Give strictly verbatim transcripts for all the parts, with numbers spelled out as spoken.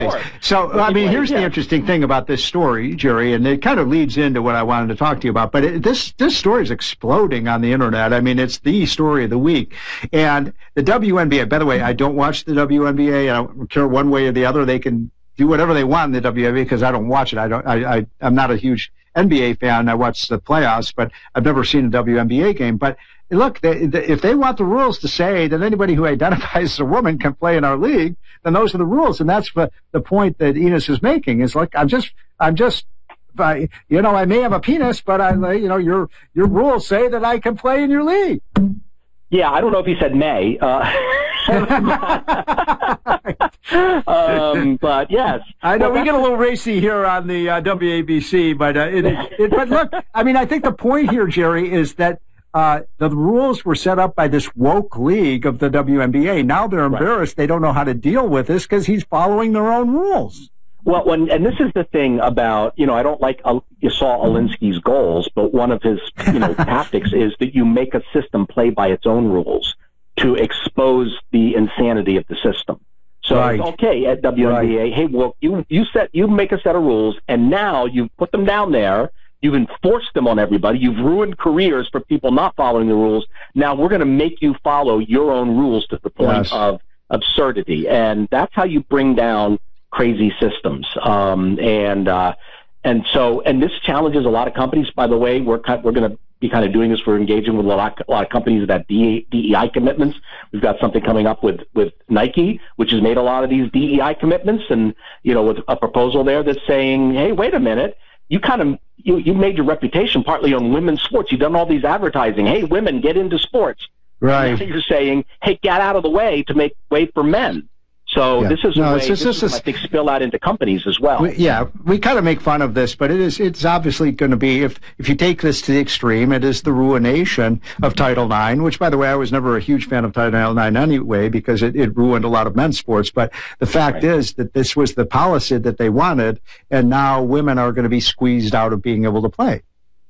So, I mean, here's yeah. the interesting thing about this story, Jerry, and it kind of leads into what I wanted to talk to you about. But it, this this story is exploding on the internet. I mean, it's the story of the week. And the W N B A, by the way, I don't watch the W N B A. I don't care one way or the other. They can do whatever they want in the W N B A because I don't watch it. I don't. I, I I'm not a huge N B A fan. I watch the playoffs, but I've never seen a W N B A game. But look, they, they, if they want the rules to say that anybody who identifies as a woman can play in our league, then those are the rules. And that's the, the point that Enos is making is like, I'm just, I'm just, I, you know, I may have a penis, but I, you know, your, your rules say that I can play in your league. Yeah. I don't know if he said may, uh, um, but yes. I know well, we get a little racy here on the uh, W A B C, but, uh, it, it, but look, I mean, I think the point here, Jerry, is that Uh, the rules were set up by this woke league of the W N B A. Now they're embarrassed. Right. They don't know how to deal with this because he's following their own rules. Well, when, and this is the thing about, you know, I don't like uh, Saul Alinsky's goals, but one of his, you know, tactics is that you make a system play by its own rules to expose the insanity of the system. So, right. okay, at W N B A, right. hey, well, you, you set, you make a set of rules and now you put them down there. You've enforced them on everybody. You've ruined careers for people not following the rules. Now we're going to make you follow your own rules to the point yes. of absurdity. And that's how you bring down crazy systems. Um, and, uh, and so, and this challenges a lot of companies, by the way. We're, we're going to be kind of doing this. We're engaging with a lot, a lot of companies that have D E I commitments. We've got something coming up with, with Nike, which has made a lot of these D E I commitments. And, you know, with a proposal there that's saying, hey, wait a minute. You kind of, you, you made your reputation partly on women's sports. You've done all these advertising. Hey, women, get into sports. Right. Now you're saying, hey, get out of the way to make way for men. So yeah. this is no, a way, it's just, this this is, I think, spill out into companies as well. We, yeah, we kind of make fun of this, but it is, it's obviously going to be, if, if you take this to the extreme, it is the ruination of Title nine, which, by the way, I was never a huge fan of Title nine anyway, because it, it ruined a lot of men's sports. But the fact right. is that this was the policy that they wanted, and now women are going to be squeezed out of being able to play.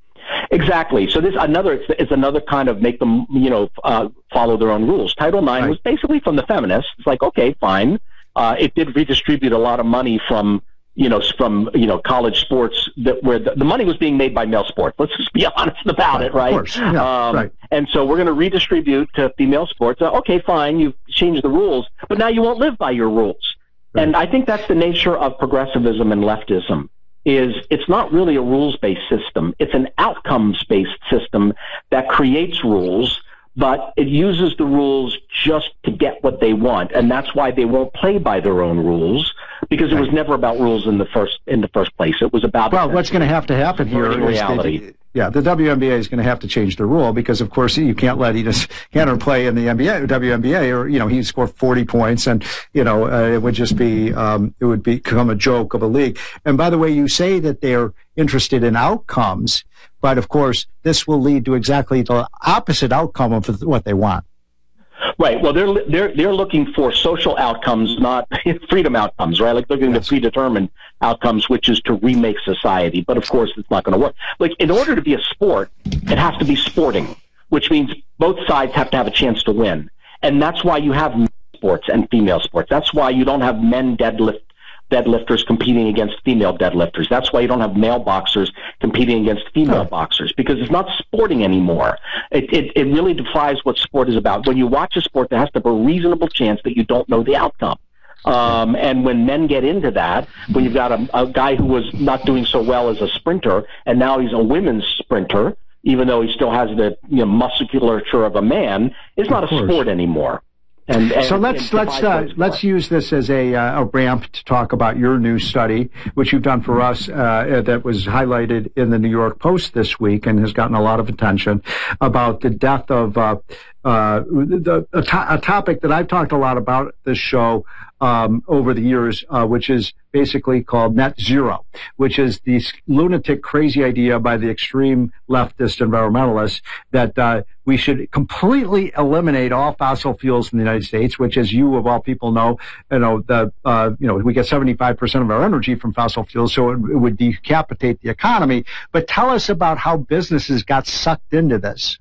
Exactly. So this another it's, it's another kind of make them, you know, uh, follow their own rules. Title nine right. was basically from the feminists. It's like, okay, fine. Uh, it did redistribute a lot of money from, you know, from, you know, college sports that where the, the money was being made by male sports. Let's just be honest about right, it, right? Of course. Yeah, um, right. And so we're going to redistribute to female sports. Uh, okay, fine. You've changed the rules, but now you won't live by your rules. Right. And I think that's the nature of progressivism and leftism. Is it's not really a rules-based system. It's an outcomes-based system that creates rules, but it uses the rules just to get what they want, and that's why they won't play by their own rules, because it was never about rules in the first in the first place. It was about well, what's going to have to happen here is reality. The, yeah, the W N B A is going to have to change the rule because, of course, you can't let Enos Kanter play in the N B A, W N B A, or you know he'd score forty points, and you know uh, it would just be um, it would become a joke of a league. And by the way, you say that they're interested in outcomes, but of course, this will lead to exactly the opposite outcome of what they want. Right. Well, they're they're they're looking for social outcomes, not freedom outcomes, right? Like looking yes. at predetermined outcomes, which is to remake society. But of course, it's not going to work. Like in order to be a sport, it has to be sporting, which means both sides have to have a chance to win, and that's why you have sports and female sports. That's why you don't have men deadlift. deadlifters competing against female deadlifters. That's why you don't have male boxers competing against female oh. boxers, because it's not sporting anymore. It, it, it really defies what sport is about. When you watch a sport, there has to be a reasonable chance that you don't know the outcome. Um, and when men get into that, when you've got a, a guy who was not doing so well as a sprinter, and now he's a women's sprinter, even though he still has the you know, musculature of a man, it's not a sport anymore. And, and, so let's let's uh, let's use this as a, uh, a ramp to talk about your new study, which you've done for us, uh, that was highlighted in the New York Post this week and has gotten a lot of attention, about the death of uh, uh, the, a, to- a topic that I've talked a lot about this show um, over the years, uh, which is basically called net zero, which is this lunatic, crazy idea by the extreme leftist environmentalists that uh, we should completely eliminate all fossil fuels in the United States, which, as you of all people know, you know the uh, you know we get seventy-five percent of our energy from fossil fuels, so it, it would decapitate the economy. But tell us about how businesses got sucked into this.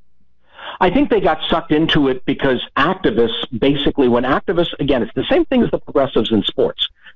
I think they got sucked into it because activists, basically, when activists, again, it's the same thing as the progressives in sports.